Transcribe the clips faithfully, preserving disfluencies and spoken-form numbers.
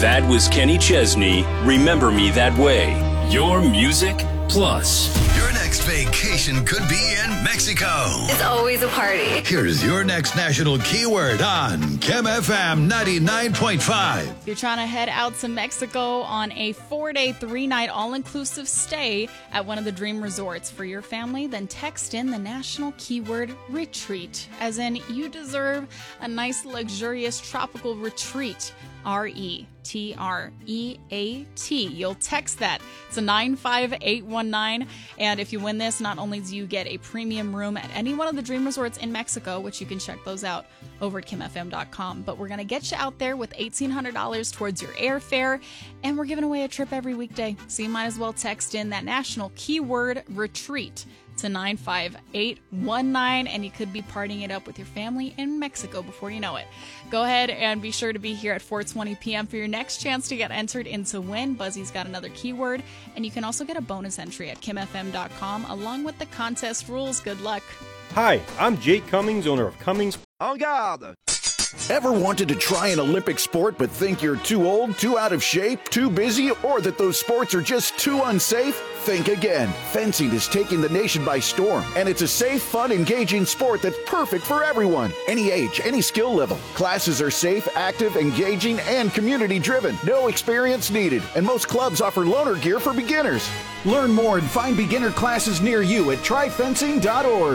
That was Kenny Chesney, Remember Me That Way. Your music plus. Your next vacation could be in Mexico. It's always a party. Here's your next national keyword on Kim F M ninety-nine point five. If you're trying to head out to Mexico on a four-day, three-night all-inclusive stay at one of the dream resorts for your family, then text in the national keyword retreat, as in you deserve a nice, luxurious, tropical retreat. R E T R E A T. You'll text that to nine five eight one nine. And if you win this, not only do you get a premium room at any one of the dream resorts in Mexico, which you can check those out over at kim f m dot com, but we're going to get you out there with eighteen hundred dollars towards your airfare, and we're giving away a trip every weekday. So you might as well text in that national keyword retreat to nine five eight one nine, and you could be partying it up with your family in Mexico before you know it. Go ahead and be sure to be here at four twenty p.m. for your next chance to get entered into win. Buzzy's got another keyword, and you can also get a bonus entry at kim f m dot com along with the contest rules. Good luck. Hi, I'm Jake Cummings, owner of Cummings. En garde! Ever wanted to try an Olympic sport but think you're too old, too out of shape, too busy, or that those sports are just too unsafe? Think again. Fencing is taking the nation by storm, and it's a safe, fun, engaging sport that's perfect for everyone. Any age, any skill level. Classes are safe, active, engaging, and community-driven. No experience needed, and most clubs offer loaner gear for beginners. Learn more and find beginner classes near you at try fencing dot org.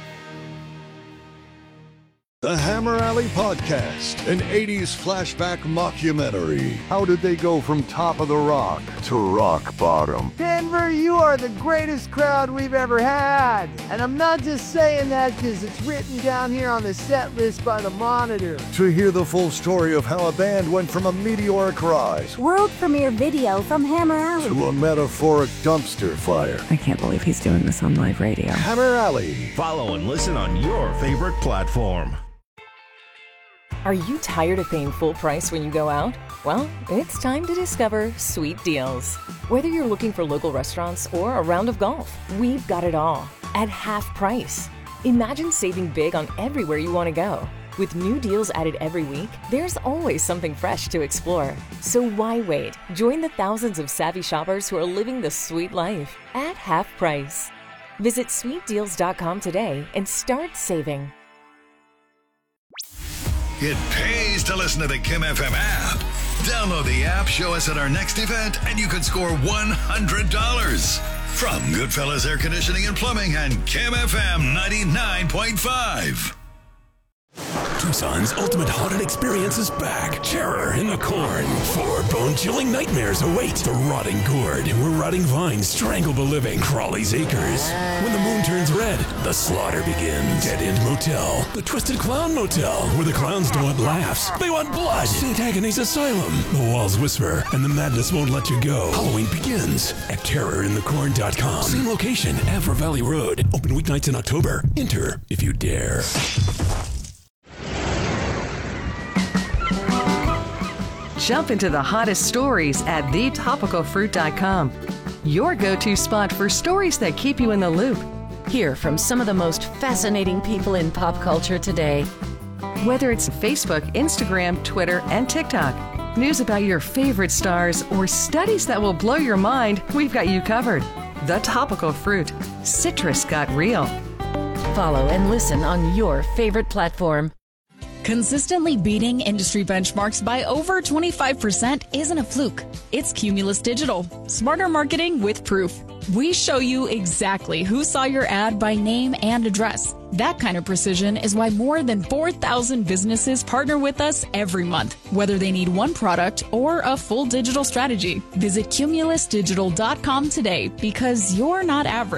The Hammer Alley Podcast, an eighties flashback mockumentary. How did they go from top of the rock to rock bottom? Denver, you are the greatest crowd we've ever had. And I'm not just saying that because it's written down here on the set list by the Monitor. To hear the full story of how a band went from a meteoric rise, world premiere video from Hammer Alley, to a metaphoric dumpster fire. I can't believe he's doing this on live radio. Hammer Alley. Follow and listen on your favorite platform. Are you tired of paying full price when you go out? Well, it's time to discover Sweet Deals. Whether you're looking for local restaurants or a round of golf, we've got it all at half price. Imagine saving big on everywhere you want to go. With new deals added every week, there's always something fresh to explore. So why wait? Join the thousands of savvy shoppers who are living the sweet life at half price. Visit sweet deals dot com today and start saving. It pays to listen to the Kim F M app. Download the app, show us at our next event, and you could score one hundred dollars. From Goodfellas Air Conditioning and Plumbing and Kim F M ninety-nine point five. Tucson's ultimate haunted experience is back. Terror in the Corn. Four bone-chilling nightmares await. The Rotting Gourd, where rotting vines strangle the living. Crawley's Acres. When the moon turns red, the slaughter begins. Dead End Motel. The Twisted Clown Motel, where the clowns don't want laughs. They want blood. Saint Agnes Asylum. The walls whisper, and the madness won't let you go. Halloween begins at terror in the corn dot com. Same location, Avra Valley Road. Open weeknights in October. Enter if you dare. Jump into the hottest stories at the topical fruit dot com. Your go-to spot for stories that keep you in the loop. Hear from some of the most fascinating people in pop culture today. Whether it's Facebook, Instagram, Twitter, and TikTok, news about your favorite stars, or studies that will blow your mind, we've got you covered. The Topical Fruit. Citrus got real. Follow and listen on your favorite platform. Consistently beating industry benchmarks by over twenty-five percent isn't a fluke. It's Cumulus Digital. Smarter marketing with proof. We show you exactly who saw your ad by name and address. That kind of precision is why more than four thousand businesses partner with us every month, whether they need one product or a full digital strategy. Visit cumulus digital dot com today, because you're not average.